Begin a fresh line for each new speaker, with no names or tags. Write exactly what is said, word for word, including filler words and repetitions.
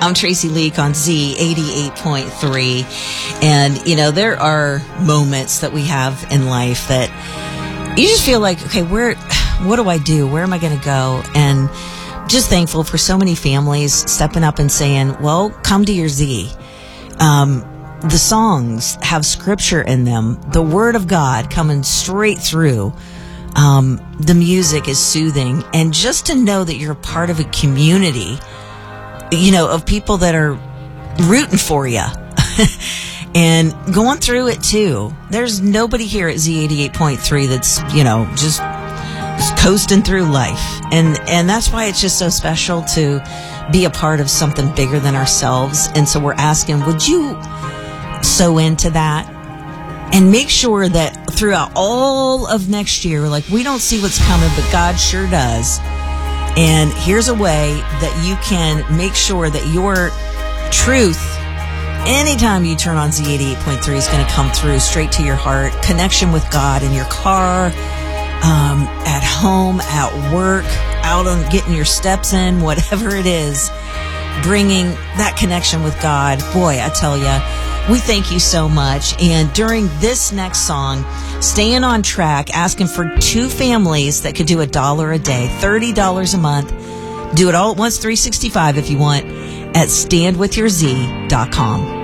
I'm Tracy Leak on Z eighty-eight point three. And, you know, there are moments that we have in life that you just feel like, okay, where, what do I do? Where am I going to go? And just thankful for so many families stepping up and saying, well, come to your Z. Um, the songs have scripture in them, the word of God coming straight through. Um, the music is soothing. And just to know that you're a part of a community, you know, of people that are rooting for you and going through it too. There's nobody here at Z eighty-eight point three that's, you know, just, just coasting through life. And, and that's why it's just so special to be a part of something bigger than ourselves. And so we're asking, would you sow into that? And make sure that throughout all of next year, like, we don't see what's coming, but God sure does. And here's a way that you can make sure that your truth, anytime you turn on Z eighty-eight point three, is going to come through straight to your heart. Connection with God in your car, um, at home, at work, out on getting your steps in, whatever it is, bringing that connection with God. Boy, I tell you, we thank you so much. And during this next song, staying on track, asking for two families that could do a dollar a day, thirty dollars a month. Do it all at once, three sixty-five if you want, at stand with your z dot com.